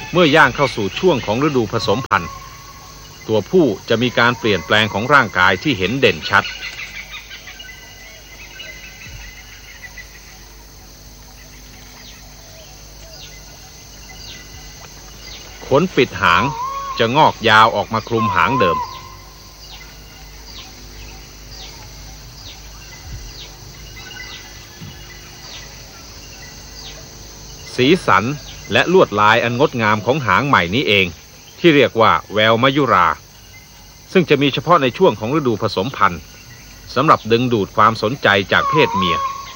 เมื่อย่างเข้าสู่ช่วงของฤดูผสมพันธุ์ตัวผู้จะมีการเปลี่ยนแปลงของร่างกายที่เห็นเด่นชัดขนปิดหางจะงอกยาวออกมาคลุมหางเดิมสีสันและลวดลายอันงดงามของหางใหม่นี้เองที่เรียกว่าแววมยุราซึ่งจะมีเฉพาะในช่วงของฤดูผสมพันธุ์สำหรับดึงดูดความสนใจจากเพศเมีย